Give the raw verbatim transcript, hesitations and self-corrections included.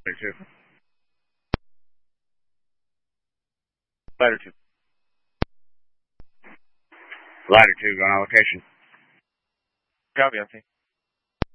Ladder two. Ladder two. Ladder two, going on location. Copy, I see.